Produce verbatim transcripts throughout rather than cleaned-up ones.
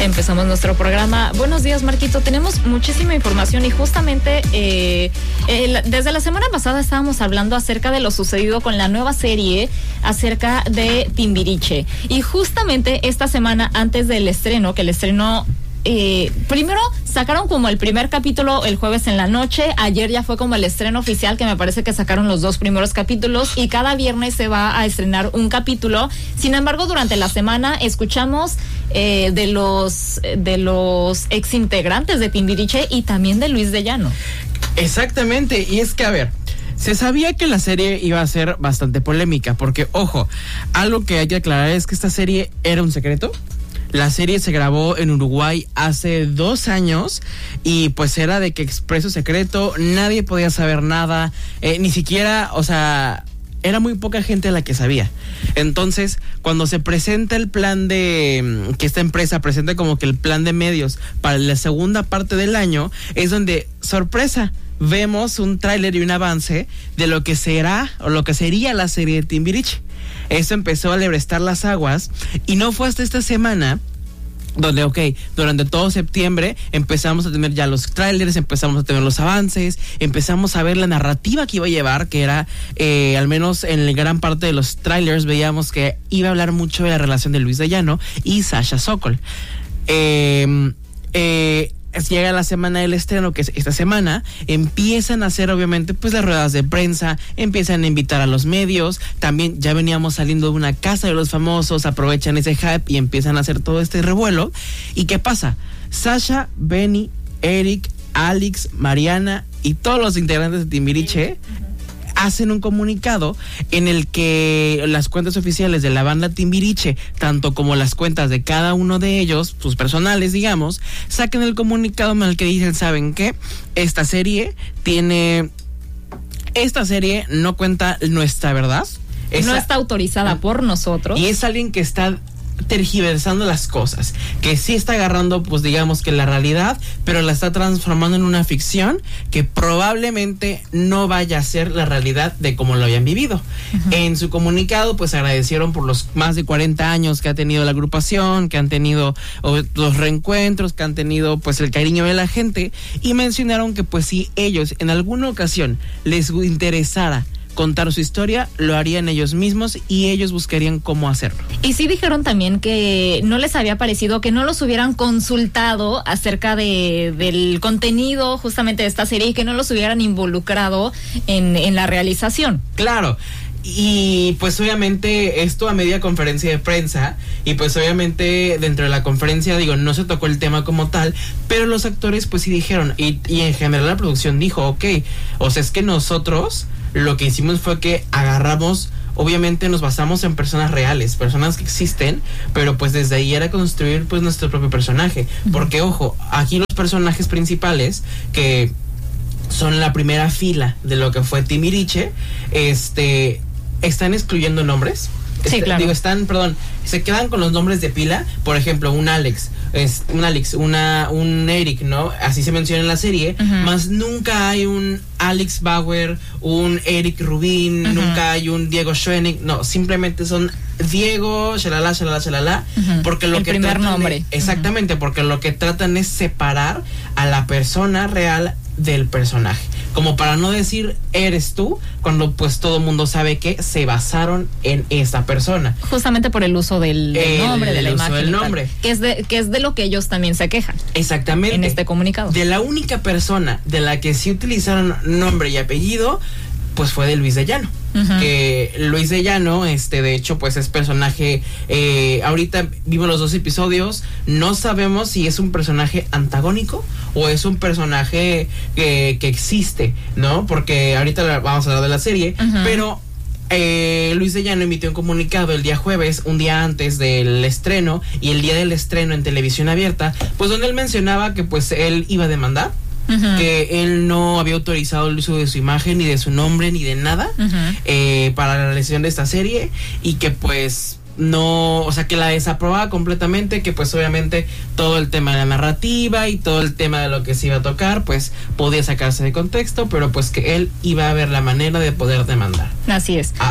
empezamos nuestro programa. Buenos días, Marquito. Tenemos muchísima información y justamente eh, el, desde la semana pasada estábamos hablando acerca de lo sucedido con la nueva serie acerca de Timbiriche. Y justamente esta semana antes del estreno, que el estreno... Eh, primero sacaron como el primer capítulo el jueves en la noche, ayer ya fue como el estreno oficial, que me parece que sacaron los dos primeros capítulos y cada viernes se va a estrenar un capítulo. Sin embargo, durante la semana escuchamos eh, de los de los ex integrantes de Timbiriche y también de Luis de Llano. Exactamente, y es que a ver, se sabía que la serie iba a ser bastante polémica, porque ojo, algo que hay que aclarar es que esta serie era un secreto. La serie se grabó en Uruguay hace dos años y pues era de que expreso secreto, nadie podía saber nada, eh, ni siquiera, o sea, era muy poca gente la que sabía. Entonces, cuando se presenta el plan de, que esta empresa presenta como que el plan de medios para la segunda parte del año, es donde, sorpresa, vemos un tráiler y un avance de lo que será o lo que sería la serie de Timbiriche. Eso empezó a alebrestar las aguas y no fue hasta esta semana donde, ok, durante todo septiembre empezamos a tener ya los trailers, empezamos a tener los avances, empezamos a ver la narrativa que iba a llevar, que era, eh, al menos en gran parte de los trailers veíamos que iba a hablar mucho de la relación de Luis de Llano y Sasha Sokol. Eh, eh, Llega la semana del estreno, que es esta semana, empiezan a hacer obviamente pues las ruedas de prensa, empiezan a invitar a los medios, también ya veníamos saliendo de una casa de los famosos, aprovechan ese hype y empiezan a hacer todo este revuelo. ¿Y qué pasa? Sasha, Benny, Eric, Alex, Mariana y todos los integrantes de Timbiriche hacen un comunicado en el que las cuentas oficiales de la banda Timbiriche, tanto como las cuentas de cada uno de ellos, sus personales, digamos, saquen el comunicado en el que dicen, ¿saben qué? Esta serie tiene... Esta serie no cuenta nuestra verdad. Esa, no está autorizada ah, por nosotros. Y es alguien que está tergiversando las cosas, que sí está agarrando, pues digamos que la realidad, pero la está transformando en una ficción que probablemente no vaya a ser la realidad de cómo lo habían vivido. Uh-huh. En su comunicado, pues agradecieron por los más de cuarenta años que ha tenido la agrupación, que han tenido o, los reencuentros, que han tenido pues el cariño de la gente, y mencionaron que pues si ellos en alguna ocasión les interesara contar su historia, lo harían ellos mismos y ellos buscarían cómo hacerlo. Y sí dijeron también que no les había parecido que no los hubieran consultado acerca de del contenido justamente de esta serie y que no los hubieran involucrado en, en la realización. Claro. Y pues obviamente esto a media conferencia de prensa, y pues obviamente dentro de la conferencia, digo, no se tocó el tema como tal, pero los actores pues sí dijeron, y, y en general la producción dijo, ok, o sea, es que nosotros lo que hicimos fue que agarramos, obviamente nos basamos en personas reales, personas que existen, pero pues desde ahí era construir pues nuestro propio personaje, porque ojo, aquí los personajes principales que son la primera fila de lo que fue Timbiriche, este, están excluyendo nombres. Sí, Est- claro. Digo, están, perdón, se quedan con los nombres de pila, por ejemplo, un Alex, es un Alex, una, un Eric, ¿no? Así se menciona en la serie, uh-huh. Más nunca hay un Alex Bauer, un Eric Rubin, uh-huh. Nunca hay un Diego Schoening, no, simplemente son Diego, shalala, shalala, shalala, uh-huh. Porque lo el que primer tratan nombre. De, exactamente, uh-huh. Porque lo que tratan es separar a la persona real del personaje, como para no decir eres tú, cuando pues todo el mundo sabe que se basaron en esta persona. Justamente por el uso del, del el, nombre, de el la uso imagen. Del nombre. Que es, de, que es de lo que ellos también se quejan. Exactamente. En este comunicado. De la única persona de la que sí utilizaron nombre y apellido, pues fue de Luis de Llano. Uh-huh. Que Luis de Llano, este, de hecho, pues es personaje, eh, ahorita vimos los dos episodios, no sabemos si es un personaje antagónico o es un personaje que, que existe, ¿no? Porque ahorita vamos a hablar de la serie, uh-huh. Pero eh, Luis de Llano emitió un comunicado el día jueves, un día antes del estreno, y el día del estreno en televisión abierta, pues donde él mencionaba que pues él iba a demandar. Uh-huh. Que él no había autorizado el uso de su imagen, ni de su nombre, ni de nada, uh-huh. eh, para la realización de esta serie, y que pues no, o sea, que la desaprobaba completamente, que pues obviamente todo el tema de la narrativa y todo el tema de lo que se iba a tocar pues podía sacarse de contexto, pero pues que él iba a ver la manera de poder demandar. Así es. Ah,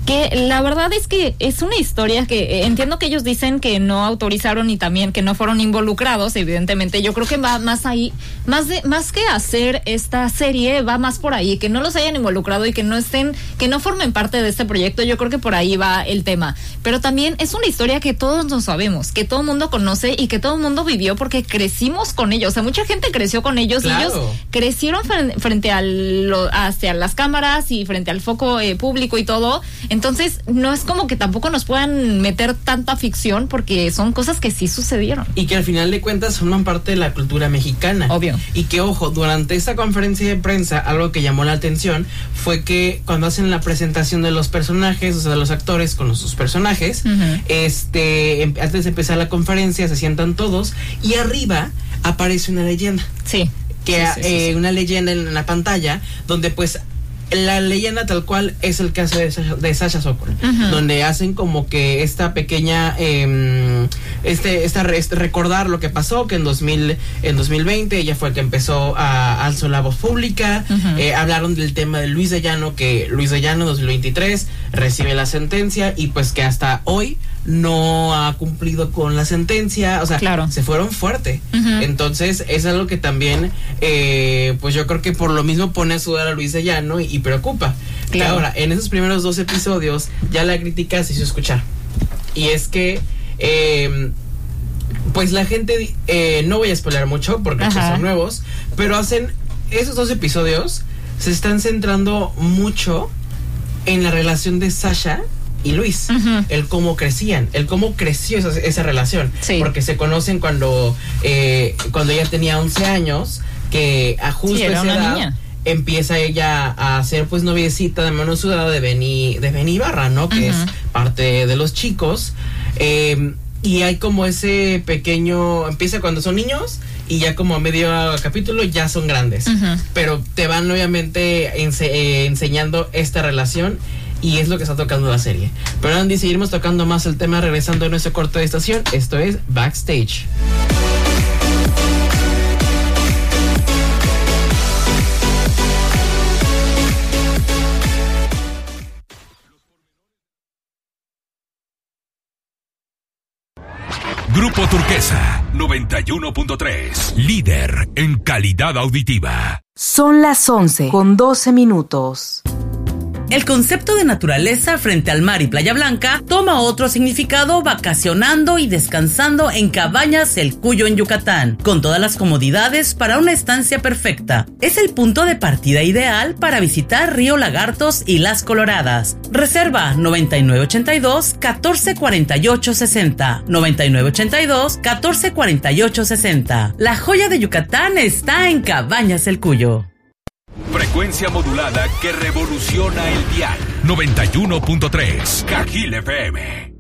Que la verdad es que es una historia que eh, entiendo que ellos dicen que no autorizaron y también que no fueron involucrados, evidentemente. Yo creo que va más ahí, más de más que hacer esta serie, va más por ahí, que no los hayan involucrado y que no estén, que no formen parte de este proyecto. Yo creo que por ahí va el tema. Pero también es una historia que todos nos sabemos, que todo el mundo conoce y que todo el mundo vivió porque crecimos con ellos. O sea, mucha gente creció con ellos. Claro. Y ellos crecieron frente, frente a lo, hacia las cámaras y frente al foco eh, público y todo. Entonces, no es como que tampoco nos puedan meter tanta ficción porque son cosas que sí sucedieron. Y que al final de cuentas forman parte de la cultura mexicana. Obvio. Y que, ojo, durante esta conferencia de prensa, algo que llamó la atención fue que cuando hacen la presentación de los personajes, o sea, de los actores con los, sus personajes, uh-huh. este, em, antes de empezar la conferencia se sientan todos y arriba aparece una leyenda. Sí. Que sí, sí, sí, eh, sí. Una leyenda en la pantalla donde pues la leyenda tal cual es el caso de Sasha, de Sasha Sokol, uh-huh. donde hacen como que esta pequeña eh, este, esta este recordar lo que pasó, que en dos mil en dos mil veinte ella fue el que empezó a alzar la voz pública. Uh-huh. eh, hablaron del tema de Luis de Llano, que Luis de Llano dos mil veintitrés recibe la sentencia y pues que hasta hoy no ha cumplido con la sentencia, o sea, claro. se fueron fuerte. Uh-huh. Entonces es algo que también eh, pues yo creo que por lo mismo pone a sudar a Luis de Llano y, y preocupa. Claro. Ahora, en esos primeros dos episodios ya la crítica se hizo escuchar. Y es que eh, pues la gente, eh, no voy a spoiler mucho porque pues, son nuevos, pero hacen esos dos episodios, se están centrando mucho en la relación de Sasha y Luis, uh-huh. el cómo crecían, el cómo creció esa, esa relación, sí. porque se conocen cuando eh, cuando ella tenía once años, que a justo sí, era esa una edad niña. Empieza ella a ser pues noviecita de mano sudada de Benny, de Benny Ibarra, ¿no? Que uh-huh. es parte de los chicos, eh, y hay como ese pequeño, empieza cuando son niños y ya como a medio capítulo ya son grandes, uh-huh. pero te van obviamente ense- eh, enseñando esta relación. Y es lo que está tocando la serie. Pero Andy, seguiremos tocando más el tema regresando a nuestro corte de estación. Esto es Backstage. Grupo Turquesa noventa y uno punto tres, líder en calidad auditiva. Son las once con doce minutos. El concepto de naturaleza frente al mar y Playa Blanca toma otro significado vacacionando y descansando en Cabañas El Cuyo en Yucatán, con todas las comodidades para una estancia perfecta. Es el punto de partida ideal para visitar Río Lagartos y Las Coloradas. Reserva noventa y nueve ochenta y dos, catorce cuarenta y ocho sesenta, noventa y nueve ochenta y dos, catorce cuarenta y ocho sesenta. La joya de Yucatán está en Cabañas El Cuyo. Frecuencia modulada que revoluciona el dial. noventa y uno punto tres, Cajil F M.